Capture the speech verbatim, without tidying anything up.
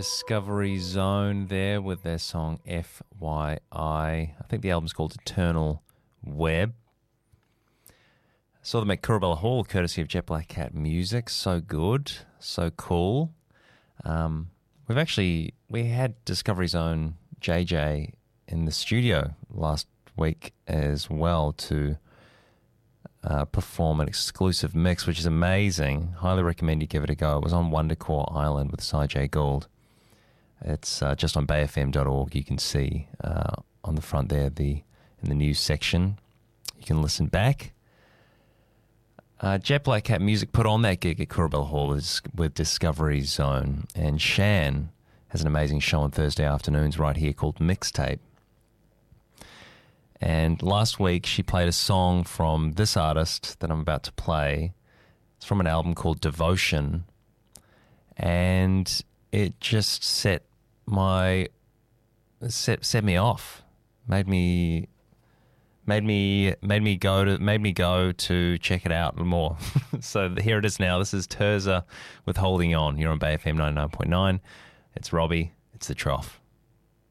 Discovery Zone there with their song F Y I. I think the album's called Eternal Web. Saw them at Kurrabella Hall, courtesy of Jet Black Cat Music. So good, so cool. Um, we've actually, we had Discovery Zone J J in the studio last week as well to uh, perform an exclusive mix, which is amazing. Highly recommend you give it a go. It was on Wondercore Island with Cy J Gould. It's uh, just on bay f m dot org. You can see uh, on the front there, the in the news section. You can listen back. Uh, Jet Black Cat Music put on that gig at Kurrabella Hall is, with Discovery Zone. And Shan has an amazing show on Thursday afternoons right here called Mixtape. And last week she played a song from this artist that I'm about to play. It's from an album called Devotion. And it just set my set set me off, made me made me made me go to made me go to check it out more. So here it is now. This is Terza with Holding On. You're on Bay F M ninety-nine point nine. It's Robbie. It's The Trough.